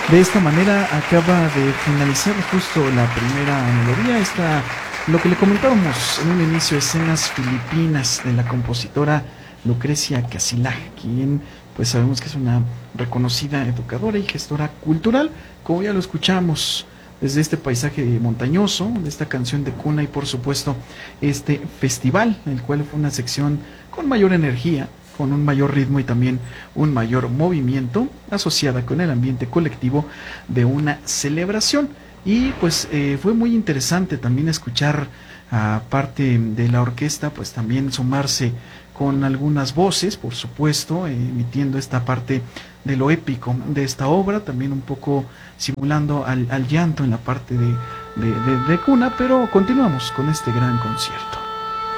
De esta manera acaba de finalizar justo la primera melodía. Lo que le comentábamos en un inicio, escenas filipinas de la compositora Lucrecia Casilaj, quien pues sabemos que es una reconocida educadora y gestora cultural, como ya lo escuchamos desde este paisaje montañoso, de esta canción de cuna y por supuesto este festival, el cual fue una sección con mayor energía, con un mayor ritmo y también un mayor movimiento asociada con el ambiente colectivo de una celebración. Y pues fue muy interesante también escuchar a parte de la orquesta, pues también sumarse con algunas voces, por supuesto, emitiendo esta parte de lo épico de esta obra, también un poco simulando al llanto en la parte de cuna, pero continuamos con este gran concierto.